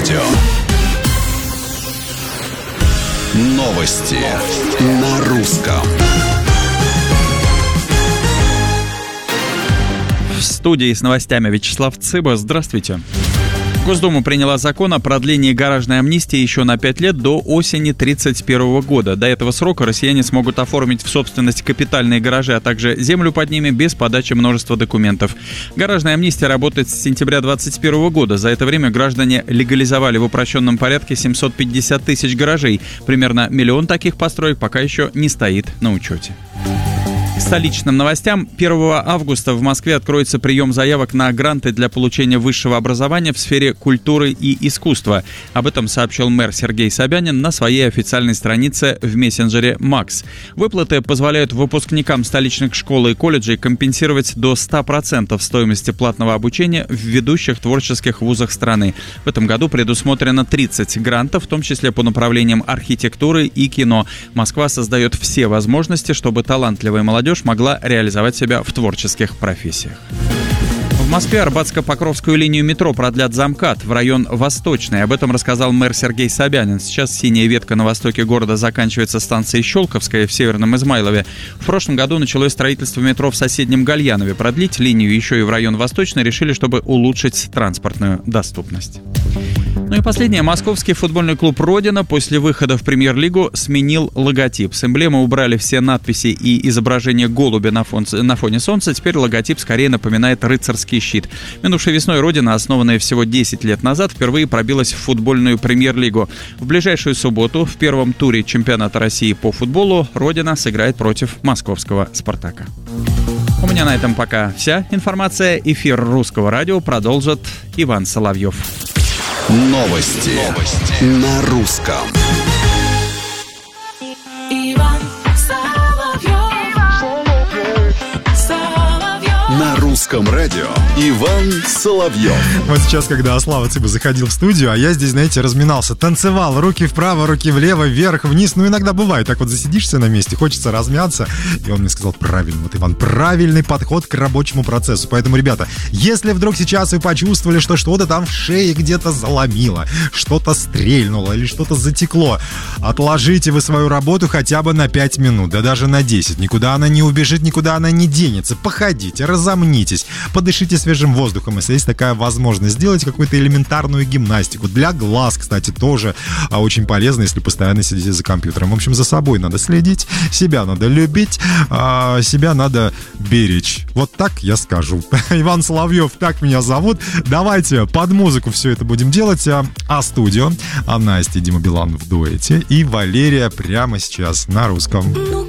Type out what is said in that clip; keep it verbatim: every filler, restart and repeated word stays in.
радио. Новости на русском. В студии с новостями Вячеслав Цыба. Здравствуйте. Госдума приняла закон о продлении гаражной амнистии еще на пять лет до осени тридцать первого года. До этого срока россияне смогут оформить в собственность капитальные гаражи, а также землю под ними без подачи множества документов. Гаражная амнистия работает с сентября двадцать первого года. За это время граждане легализовали в упрощенном порядке семьсот пятьдесят тысяч гаражей. Примерно миллион таких построек пока еще не стоит на учете. К столичным новостям. первого августа в Москве откроется прием заявок на гранты для получения высшего образования в сфере культуры и искусства. Об этом сообщил мэр Сергей Собянин на своей официальной странице в мессенджере Макс. Выплаты позволяют выпускникам столичных школ и колледжей компенсировать до ста процентов стоимости платного обучения в ведущих творческих вузах страны. В этом году предусмотрено тридцать грантов, в том числе по направлениям архитектуры и кино. Москва создает все возможности, чтобы талантливая молодежь могла реализовать себя в творческих профессиях. В Москве Арбатско-Покровскую линию метро продлят за МКАД в район Восточный. Об этом рассказал мэр Сергей Собянин. Сейчас синяя ветка на востоке города заканчивается станцией Щелковская в Северном Измайлове. В прошлом году началось строительство метро в соседнем Гальянове. Продлить линию еще и в район Восточный решили, чтобы улучшить транспортную доступность. Ну и последнее. Московский футбольный клуб «Родина» после выхода в премьер-лигу сменил логотип. С эмблемы убрали все надписи и изображение голубя на, фон, на фоне солнца. Теперь логотип скорее напоминает рыцарский щит. Минувшей весной «Родина», основанная всего десять лет назад, впервые пробилась в футбольную премьер-лигу. В ближайшую субботу в первом туре чемпионата России по футболу «Родина» сыграет против московского «Спартака». У меня на этом пока вся информация. Эфир Русского радио продолжит Иван Соловьев. Новости, Новости. На русском. Иван Соловьев. Соловьев. На русском радио Иван Соловьев. Вот сейчас, когда Слава Цыба заходил в студию, а я здесь, знаете, разминался, танцевал, руки вправо, руки влево, вверх, вниз. Ну, иногда бывает, так вот засидишься на месте, хочется размяться. И он мне сказал: правильно, вот, Иван, правильный подход к рабочему процессу. Поэтому, ребята, если вдруг сейчас вы почувствовали, что что-то там в шее где-то заломило, что-то стрельнуло или что-то затекло, отложите вы свою работу хотя бы на пять минут, да даже на десять. Никуда она не убежит, никуда она не денется. Походите, разомнитесь, подышите свежим воздухом, если есть такая возможность. Сделать какую-то элементарную гимнастику. Для глаз, кстати, тоже а, очень полезно, если постоянно сидите за компьютером. В общем, за собой надо следить, себя надо любить, а, себя надо беречь. Вот так я скажу. Иван Соловьев, так меня зовут. Давайте под музыку все это будем делать. А, а студио, а Настя и Дима Билан в дуэте, и Валерия прямо сейчас на русском.